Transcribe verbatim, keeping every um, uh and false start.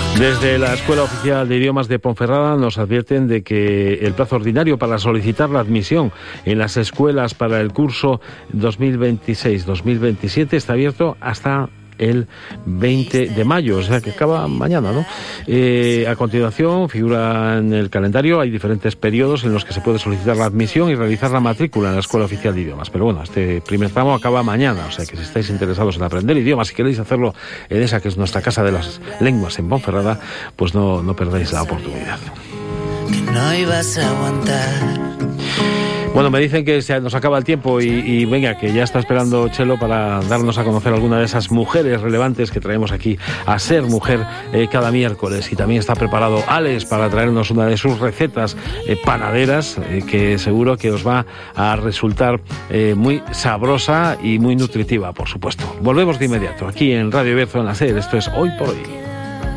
Desde la Escuela Oficial de Idiomas de Ponferrada nos advierten de que el plazo ordinario para solicitar la admisión en las escuelas para el curso dos mil veintiséis dos mil veintisiete está abierto hasta el veinte de mayo, o sea que acaba mañana, ¿no? Eh, a continuación figura en el calendario, hay diferentes periodos en los que se puede solicitar la admisión y realizar la matrícula en la Escuela Oficial de Idiomas, pero bueno, este primer tramo acaba mañana, o sea que si estáis interesados en aprender idiomas, si queréis hacerlo en esa que es nuestra Casa de las Lenguas en Ponferrada, pues no, no perdáis la oportunidad. Que no ibas a aguantar. Bueno, me dicen que se nos acaba el tiempo y, y venga, que ya está esperando Chelo para darnos a conocer alguna de esas mujeres relevantes que traemos aquí a Ser Mujer eh, cada miércoles. Y también está preparado Alex para traernos una de sus recetas eh, panaderas eh, que seguro que os va a resultar eh, muy sabrosa y muy nutritiva, por supuesto. Volvemos de inmediato aquí en Radio Bierzo en la SER. Esto es Hoy por Hoy.